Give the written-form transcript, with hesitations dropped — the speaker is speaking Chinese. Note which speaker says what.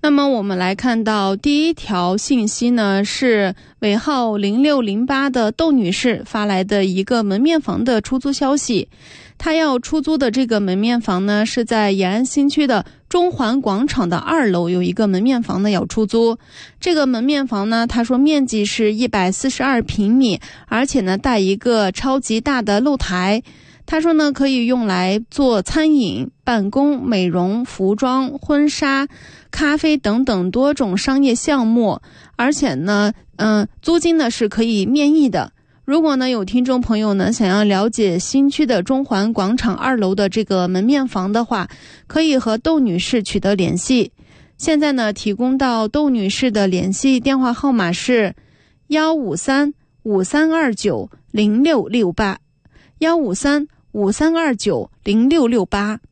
Speaker 1: 那么我们来看到第一条信息呢，是尾号0608的窦女士发来的一个门面房的出租消息。她要出租的这个门面房呢，是在延安新区的中环广场的2楼有一个门面房呢要出租。这个门面房呢，她说面积是142平米，而且呢带一个超级大的露台。他说呢，可以用来做餐饮、办公、美容、服装、婚纱、咖啡等等多种商业项目，而且呢，租金呢是可以面议的。如果呢有听众朋友呢想要了解新区的中环广场2楼的这个门面房的话，可以和窦女士取得联系。现在呢提供到窦女士的联系电话号码是153-5329-0668，153-5329-0668。